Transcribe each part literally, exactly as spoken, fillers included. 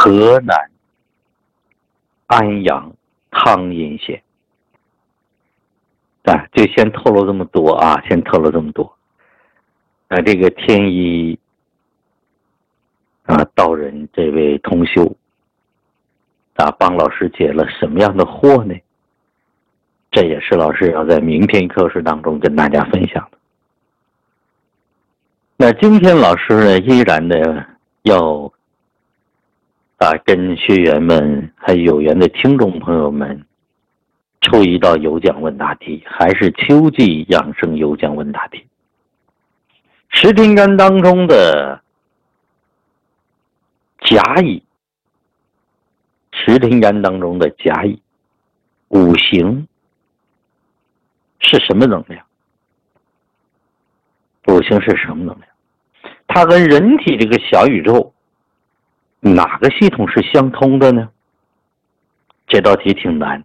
河南安阳汤阴县。啊，就先透露这么多啊，先透露这么多。啊，这个天一啊道人这位同修啊，帮老师解了什么样的惑呢？这也是老师要在明天课时当中跟大家分享的。那今天老师呢，依然的要啊跟学员们还有有缘的听众朋友们出一道有奖问答题，还是秋季养生有奖问答题。十天干当中的甲乙，十天干当中的甲乙五行是什么能量？五行是什么能量？它跟人体这个小宇宙哪个系统是相通的呢？这道题挺难，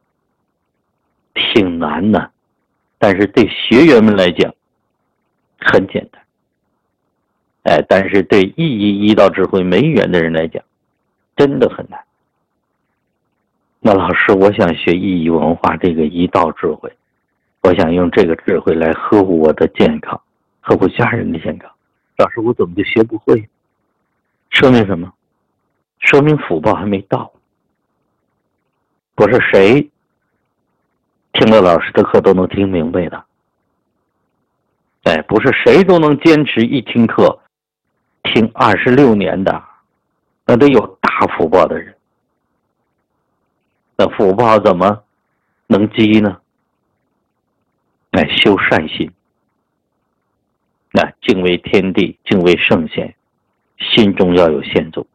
挺难的，但是对学员们来讲很简单。哎，但是对意义医道智慧没缘的人来讲真的很难。那老师，我想学意义文化这个医道智慧，我想用这个智慧来呵护我的健康，呵护家人的健康。老师，我怎么就学不会？说明什么？说明福报还没到。不是谁听了老师的课都能听明白的。哎，不是谁都能坚持一听课听二十六年的，那得有大福报的人。那福报怎么能积呢？哎，修善心，那敬畏天地，敬畏圣贤，心中要有宪宗。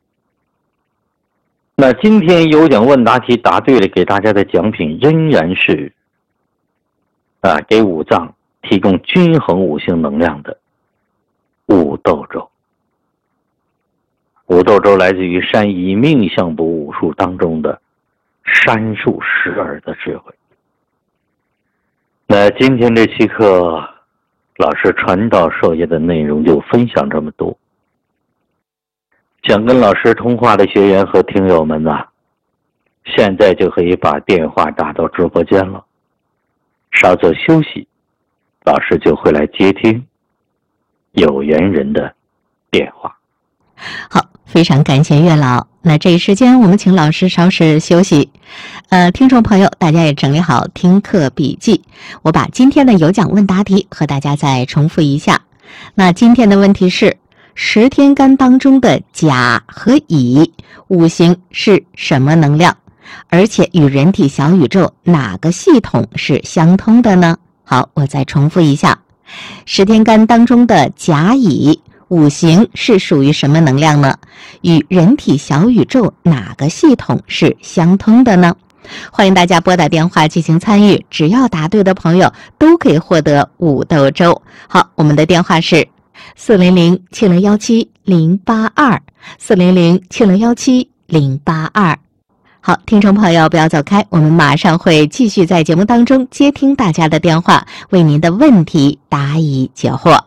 那今天有奖问答题答对了，给大家的奖品仍然是啊，给五脏提供均衡五行能量的五斗粥。五斗粥来自于山医命相卜武术当中的山术十二的智慧。那今天这期课老师传道授业的内容就分享这么多。想跟老师通话的学员和听友们啊，现在就可以把电话打到直播间了。稍作休息，老师就会来接听有缘人的电话。 好，非常感谢月老。那这一时间我们请老师稍事休息。呃，听众朋友，大家也整理好听课笔记。我把今天的有奖问答题和大家再重复一下。那今天的问题是：十天干当中的甲和乙五行是什么能量？而且与人体小宇宙哪个系统是相通的呢？好，我再重复一下。十天干当中的甲乙五行是属于什么能量呢？与人体小宇宙哪个系统是相通的呢？欢迎大家拨打电话进行参与，只要答对的朋友都可以获得五斗粥。好，我们的电话是四零零七零幺七零八二，四零零七零幺七零八二。好，听众朋友不要走开，我们马上会继续在节目当中接听大家的电话，为您的问题答疑解惑。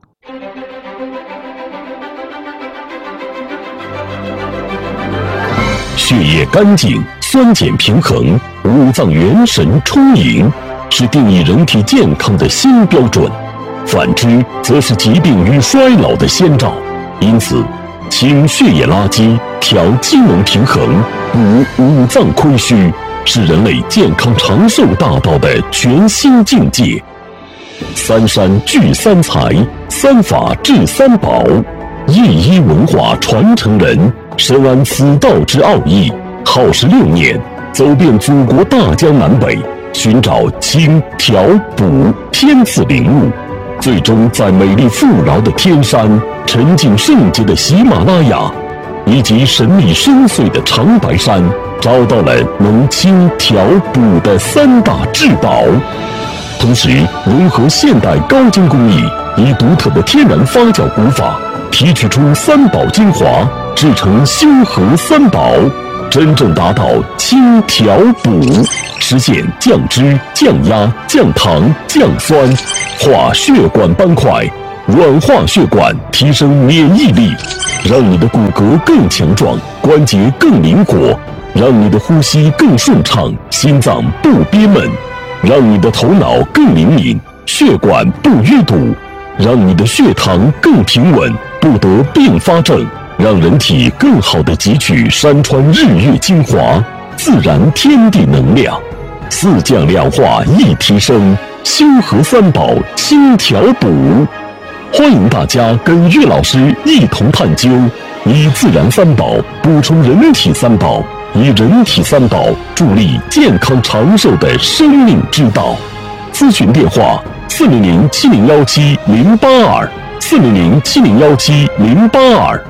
血液干净，酸碱平衡，五脏元神充盈，是定义人体健康的新标准。反之，则是疾病与衰老的先兆。因此，清血液垃圾，调机能平衡，补五脏亏虚，是人类健康长寿大道的全新境界。三山聚三才，三法治三宝，易医文化传承人深谙此道之奥义，耗时六年，走遍祖国大江南北，寻找清调补天赐灵物，最终在美丽富饶的天山、沉静圣洁的喜马拉雅以及神秘深邃的长白山，找到了能清调补的三大至宝。同时融合现代高精工艺，以独特的天然发酵古法提取出三宝精华，制成修和三宝，真正达到清调补，实现降脂、降压、降糖、降酸，化血管斑块， 软化血管，提升免疫力，让你的骨骼更强壮，关节更灵活，让你的呼吸更顺畅，心脏不憋闷，让你的头脑更灵敏，血管不淤堵，让你的血糖更平稳，不得并发症，让人体更好地汲取山川日月精华，自然天地能量，四降两化一提升，修和三宝轻调补。欢迎大家跟岳老师一同探究，以自然三宝补充人体三宝，以人体三宝助力健康长寿的生命之道。咨询电话：四零零七零幺七零八二，四零零七零幺七零八二。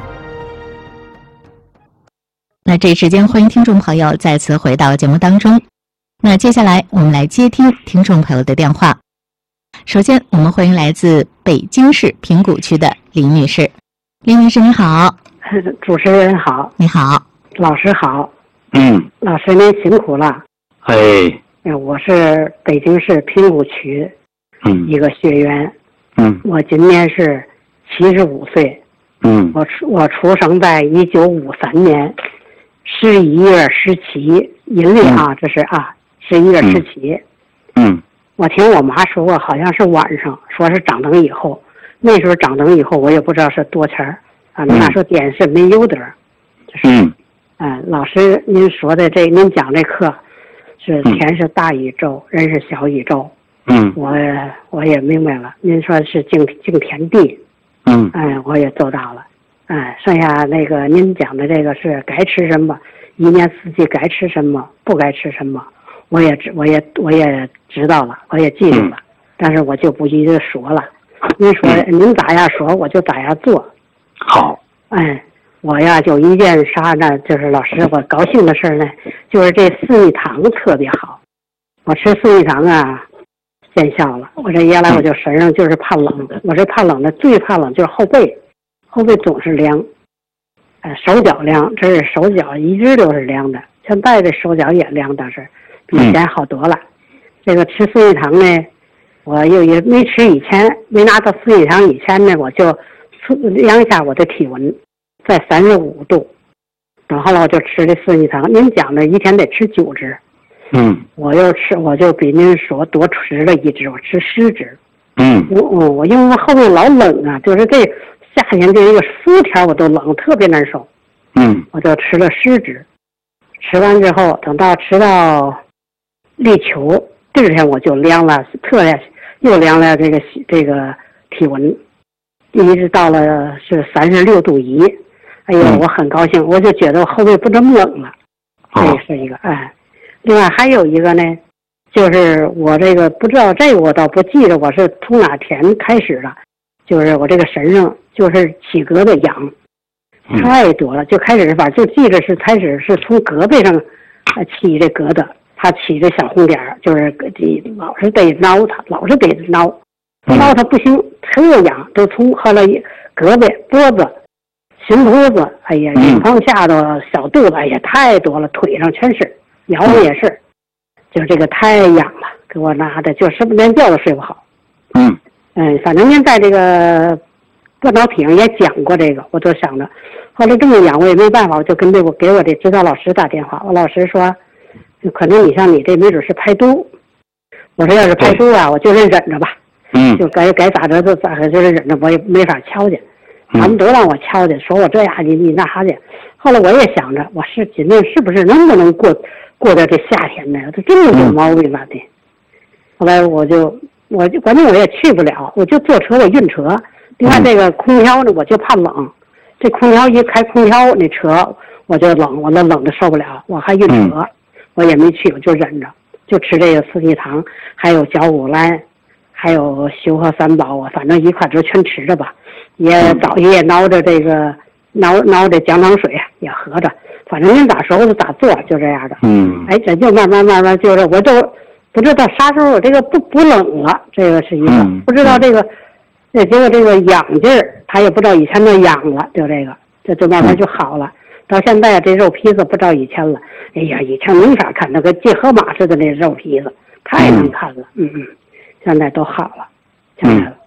那这时间，欢迎听众朋友再次回到节目当中。那接下来我们来接听听众朋友的电话。首先，我们欢迎来自北京市平谷区的林女士。林女士，你好。 主持人好。 你好。 老师好。 嗯。 老师您辛苦了。 哎。 我是北京市平谷区嗯一个学员。 嗯。 我今年是七十五岁。 嗯。 我出我出生在一九五三年十一月十七，阴历啊，这是啊，十一月十七。 嗯。 我听我妈说过，好像是晚上，说是长灯以后。那时候长灯以后，我也不知道是多钱儿啊。那时候电视没有的，就是嗯， 嗯，老师您说的这，您讲这课是天是大宇宙，人是小宇宙。 嗯， 我我也明白了。您说是敬敬天地。 嗯， 哎，我也做到了。哎，剩下那个您讲的这个是该吃什么，一年四季该吃什么，不该吃什么。我也知，我也我也知道了，我也记住了，但是我就不一直说了。您说您咋样说，我就咋样做。 好。 哎，我呀就一件啥呢？就是老师，我高兴的事呢，就是这四蜜糖特别好。我吃四蜜糖啊，见效了。我这原来我就身上就是怕冷，我这怕冷的最怕冷就是后背，后背总是凉，呃，手脚凉，这是手脚一直都是凉的，现在这手脚也凉，但是。比以前好多了。嗯、这个吃四蜜糖呢，我又也没吃以前，没拿到四蜜糖以前呢，我就量一下我的体温，在三十五度。然后呢，我就吃这四蜜糖。您讲的一天得吃九支， 嗯， 我又吃，我就比您说多吃了一支，我吃十支。 嗯， 我我我因为我后面老冷啊，就是这夏天这一个十天我都冷，特别难受。 嗯， 我就吃了十支。吃完之后，等到吃到立秋，第二天我就量了，特别又量了这个这个体温，一直到了是三十六度一。哎呦，我很高兴，我就觉得我后背不这么冷了。这是一个哎，另外还有一个呢，就是我这个不知道这个我倒不记得我是从哪天开始的，就是我这个身上就是起疙瘩痒，太多了，就开始反正就记着是开始是从胳膊上起这疙瘩。他起这小红点儿，就是老是得挠他，老是得挠，挠他不行，特痒，都从后来胳膊、脖子、心肚子，哎呀，眼眶下头、小肚子，哎呀，太多了，腿上全是，腰也是，就这个太痒了，给我拿的，就是连觉都睡不好。 嗯嗯，反正您在这个半导体上也讲过这个，我就想着，后来这么痒，我也没办法，我就跟这我给我这指导老师打电话，我老师说。就可能你像你这没准是排毒，我说要是排毒啊，我就是忍着吧， 嗯， 就该该咋着就咋着，就是忍着，我也没法瞧去，他们都让我瞧去，说我这样你你那啥去。后来我也想着，我是今年是不是能不能过过到这夏天呢？这这么有毛病了的。后来我就我就关键我也去不了，我就坐车我晕车，另外这个空调呢我就怕冷，这空调一开空调那车我就冷，我那冷的受不了，我还晕车。嗯，我也没去，我就忍着，就吃这个四蜜糖，还有绞股蓝，还有修和三宝，我反正一块就全吃着吧。也早也熬着这个熬熬着姜糖水也喝着，反正您咋说我就咋做，就这样的。 嗯， 哎，这就慢慢慢慢就是我就不知道啥时候我这个不不冷了，这个是一个、嗯、不知道这个，这结果这个痒劲儿，他也不知道以前的痒了，就这个，这就慢慢就好了。到现在这肉皮子不照以前了，哎呀，以前没法看，那个结河马似的那肉皮子，太能看了，嗯嗯，现在都好了，现在了，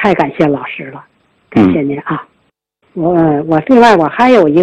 太感谢老师了，感谢您啊！我我另外我还有一